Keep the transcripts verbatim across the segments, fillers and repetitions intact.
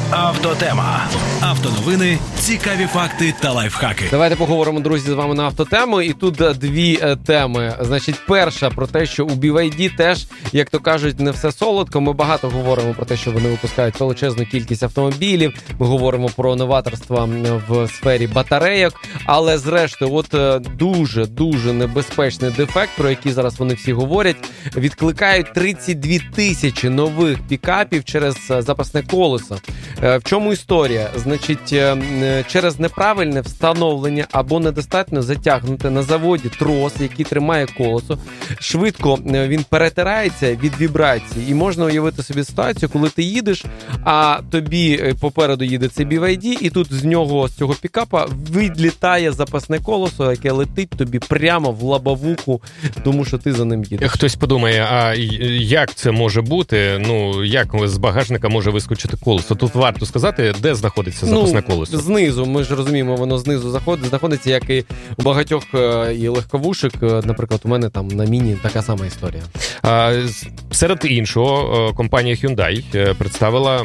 Автотема. Автоновини, цікаві факти та лайфхаки. Давайте поговоримо, друзі, з вами на автотему. І тут дві е, теми. Значить, перша про те, що у бі вай ді теж, як то кажуть, не все солодко. Ми багато говоримо про те, що вони випускають величезну кількість автомобілів. Ми говоримо про новаторства в сфері батарейок. Але, зрештою, от дуже-дуже небезпечний дефект, про який зараз вони всі говорять, відкликають тридцять дві тисячі нових пікапів через запасне колесо. В чому історія? Значить, через неправильне встановлення або недостатньо затягнути на заводі трос, який тримає колесо, швидко він перетирається від вібрацій. І можна уявити собі ситуацію, коли ти їдеш, а тобі попереду їде цей бі вай ді, і тут з нього, з цього пікапа, відлітає запасне колесо, яке летить тобі прямо в лобовуху, тому що ти за ним їдеш. Хтось подумає, а як це може бути? Ну, як з багажника може вискочити колесо? Тут варто сказати, де знаходиться запасне ну, колесо. Знизу, ми ж розуміємо, воно знизу заходить, знаходиться, як і у багатьох і легковушек. Наприклад, у мене там на Міні така сама історія. А, серед іншого, компанія Hyundai представила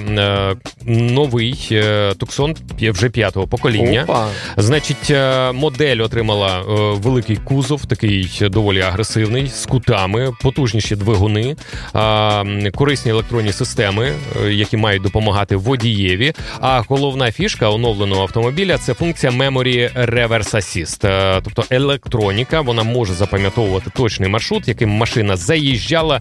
новий Tucson вже п'ятого покоління. Опа. Значить, модель отримала великий кузов, такий доволі агресивний, з кутами, потужніші двигуни, корисні електронні системи, які мають допомагати водієві. А головна фішка оновленого автомобіля – це функція Memory Reverse Assist. Тобто електроніка, вона може запам'ятовувати точний маршрут, яким машина заїжджала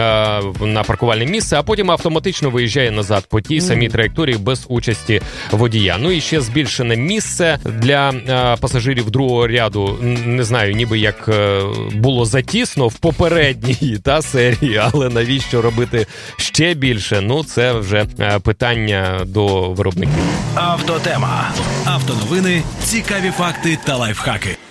на паркувальне місце, а потім автоматично виїжджає назад по тій самій траєкторії без участі водія. Ну і ще збільшене місце для пасажирів другого ряду. Не знаю, ніби як було затісно в попередній та серії, але навіщо робити ще більше? Ну, це вже питання до виробників. Автотема. Автоновини, цікаві факти та лайфхаки.